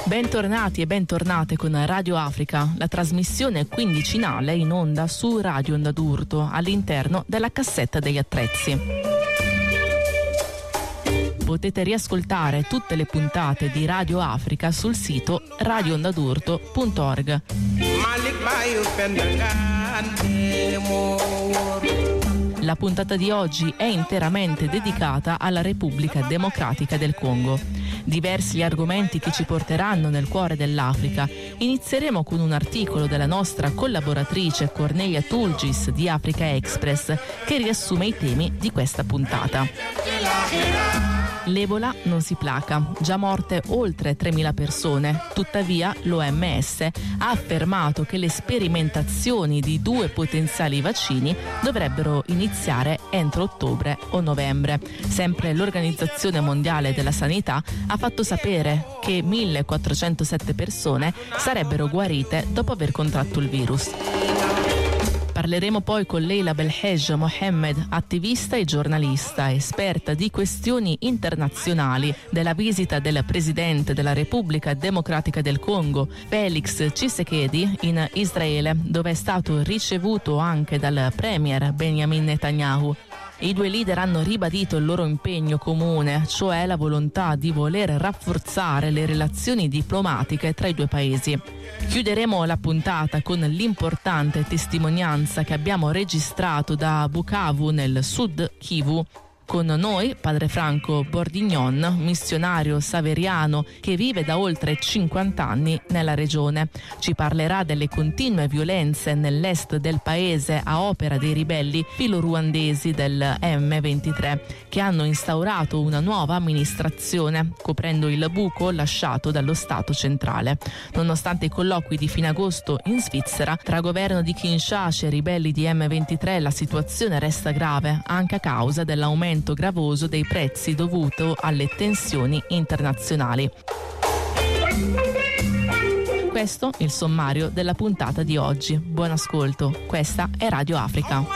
Bentornati e bentornate con Radio Africa, la trasmissione quindicinale in onda su Radio Onda d'Urto all'interno della cassetta degli attrezzi. Potete riascoltare tutte le puntate di Radio Africa sul sito radioondadurto.org. La puntata di oggi è interamente dedicata alla Repubblica Democratica del Congo. Diversi gli argomenti che ci porteranno nel cuore dell'Africa. Inizieremo con un articolo della nostra collaboratrice Cornelia Tulgis di Africa Express che riassume i temi di questa puntata. L'Ebola non si placa, già morte oltre 3.000 persone, tuttavia l'OMS ha affermato che le sperimentazioni di 2 potenziali vaccini dovrebbero iniziare entro ottobre o novembre. Sempre l'Organizzazione Mondiale della Sanità ha fatto sapere che 1.407 persone sarebbero guarite dopo aver contratto il virus. Parleremo poi con Leila Belhej Mohammed, attivista e giornalista, esperta di questioni internazionali, della visita del Presidente della Repubblica Democratica del Congo, Felix Tshisekedi, in Israele, dove è stato ricevuto anche dal Premier Benjamin Netanyahu. I 2 leader hanno ribadito il loro impegno comune, cioè la volontà di voler rafforzare le relazioni diplomatiche tra i 2 paesi. Chiuderemo la puntata con l'importante testimonianza che abbiamo registrato da Bukavu nel Sud Kivu. Con noi padre Franco Bordignon, missionario saveriano che vive da oltre 50 anni nella regione. Ci parlerà delle continue violenze nell'est del paese a opera dei ribelli filo-ruandesi del M23 che hanno instaurato una nuova amministrazione coprendo il buco lasciato dallo Stato centrale. Nonostante i colloqui di fine agosto in Svizzera tra governo di Kinshasa e ribelli di M23, la situazione resta grave anche a causa dell'aumento gravoso dei prezzi dovuto alle tensioni internazionali. Questo il sommario della puntata di oggi. Buon ascolto, questa è Radio Africa.